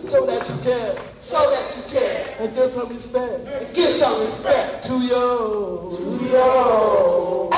Show that you care. Show that you care. And give some respect. And give some respect to your. To your.